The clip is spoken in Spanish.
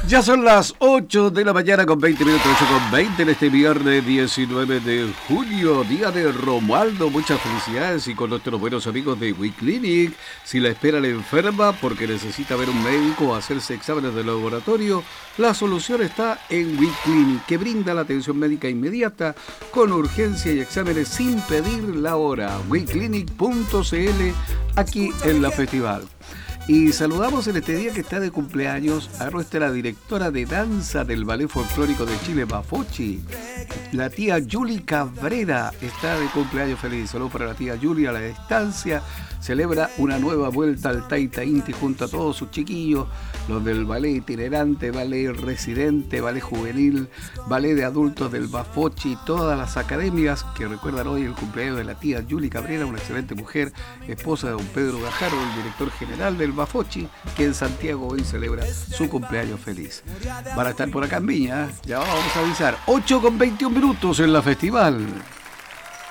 Ya son las 8 de la mañana con 20 minutos, 8 con 20 en este viernes 19 de junio, día de Romualdo. Muchas felicidades y con nuestros buenos amigos de WeClinic. Si la espera le enferma porque necesita ver un médico o hacerse exámenes de laboratorio, la solución está en WeClinic, que brinda la atención médica inmediata con urgencia y exámenes sin pedir la hora. WeClinic.cl, aquí en la Festival. Y saludamos en este día que está de cumpleaños a nuestra directora de danza del Ballet Folclórico de Chile, Bafocchi. La tía Yuli Cabrera está de cumpleaños feliz. Saludos para la tía Yuli a la distancia. Celebra una nueva vuelta al Taita Inti junto a todos sus chiquillos, los del ballet itinerante, ballet residente, ballet juvenil, ballet de adultos del Bafocchi, todas las academias que recuerdan hoy el cumpleaños de la tía Yuli Cabrera, una excelente mujer, esposa de don Pedro Gajaro, el director general del Bafocchi, que en Santiago hoy celebra su cumpleaños feliz. Van a estar por acá en Viña, ya vamos a avisar. 8 con 21 minutos en la Festival.